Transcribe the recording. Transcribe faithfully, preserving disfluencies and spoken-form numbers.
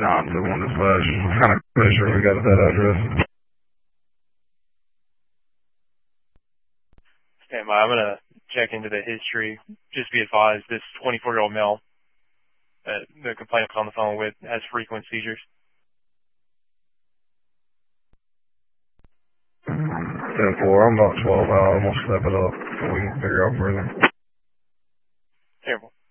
Not the one that's flash. I'm kind of pretty sure we got that address. Stand by. I'm going to check into the history. Just be advised, this twenty-four-year-old male that the complainant was on the phone with has frequent seizures. ten four, I'm about twelve out. I'm going to step it up so we can figure out further. Terrible.